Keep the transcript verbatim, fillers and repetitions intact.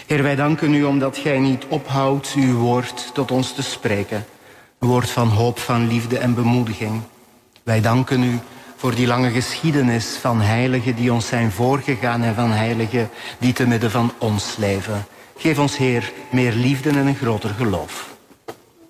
Heer, wij danken u omdat gij niet ophoudt uw woord tot ons te spreken. Een woord van hoop, van liefde en bemoediging. Wij danken u voor die lange geschiedenis van heiligen die ons zijn voorgegaan en van heiligen die te midden van ons leven. Geef ons, Heer, meer liefde en een groter geloof.